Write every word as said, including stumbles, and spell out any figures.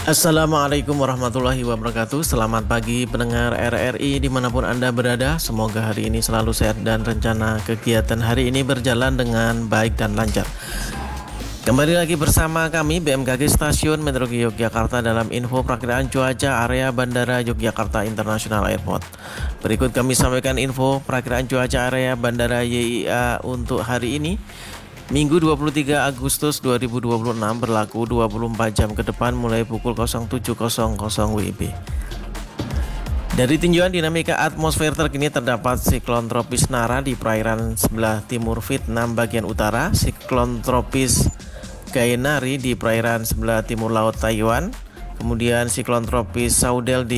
Assalamualaikum warahmatullahi wabarakatuh. Selamat pagi pendengar R R I dimanapun Anda berada. Semoga hari ini selalu sehat dan rencana kegiatan hari ini berjalan dengan baik dan lancar. Kembali lagi bersama kami B M K G Stasiun Meteorologi Yogyakarta dalam info perakiraan cuaca area Bandara Yogyakarta International Airport. Berikut kami sampaikan info perakiraan cuaca area Bandara Y I A untuk hari ini, Minggu dua puluh tiga Agustus dua ribu dua puluh enam, berlaku dua puluh empat jam ke depan mulai pukul nol tujuh nol nol W I B. Dari tinjauan dinamika atmosfer terkini terdapat siklon tropis Nara di perairan sebelah timur Vietnam bagian utara, siklon tropis Gaenari di perairan sebelah timur laut Taiwan, kemudian siklon tropis Saudel di